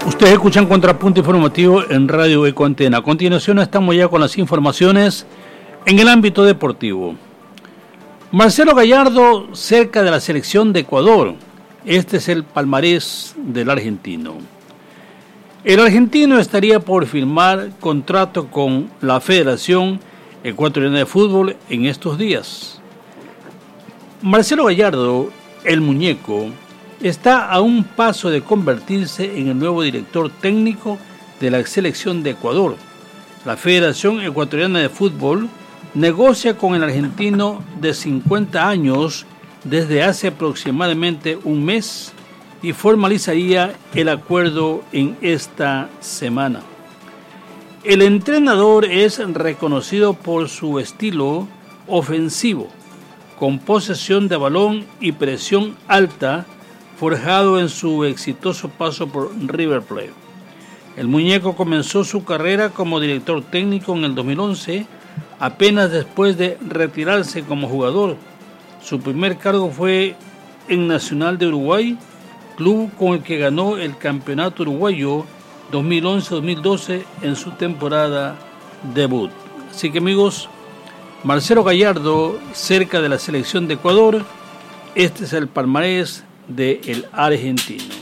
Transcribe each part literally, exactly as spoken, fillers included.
Ustedes escuchan Contrapunto Informativo en Radio Eco Antena. A continuación estamos ya con las informaciones en el ámbito deportivo. Marcelo Gallardo cerca de la selección de Ecuador. Este es el palmarés del argentino. El argentino estaría por firmar contrato con la Federación Ecuatoriana de Fútbol en estos días. Marcelo Gallardo, el muñeco, está a un paso de convertirse en el nuevo director técnico de la selección de Ecuador. La Federación Ecuatoriana de Fútbol negocia con el argentino de cincuenta años desde hace aproximadamente un mes y formalizaría el acuerdo en esta semana. El entrenador es reconocido por su estilo ofensivo, con posesión de balón y presión alta, forjado en su exitoso paso por River Plate. El muñeco comenzó su carrera como director técnico en el dos mil once, apenas después de retirarse como jugador. Su primer cargo fue en Nacional de Uruguay, club con el que ganó el campeonato uruguayo dos mil once dos mil doce en su temporada debut. Así que amigos, Marcelo Gallardo cerca de la selección de Ecuador. Este es el palmarés del argentino.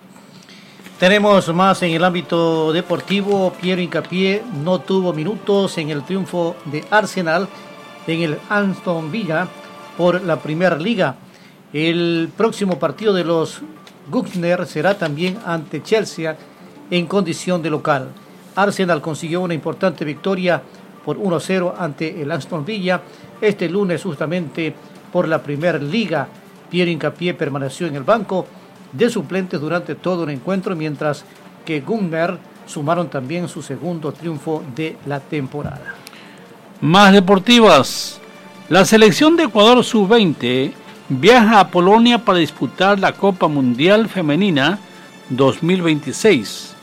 Tenemos más en el ámbito deportivo. Piero Hincapié no tuvo minutos en el triunfo de Arsenal en el Aston Villa por la Primera Liga. El próximo partido de los Gunners será también ante Chelsea en condición de local. Arsenal consiguió una importante victoria por uno a cero ante el Aston Villa este lunes justamente por la Primera Liga. Piero Hincapié permaneció en el banco de suplentes durante todo el encuentro, mientras que Gunners sumaron también su segundo triunfo de la temporada. Más deportivas. La selección de Ecuador sub veinte viaja a Polonia para disputar la Copa Mundial Femenina dos mil veintiséis.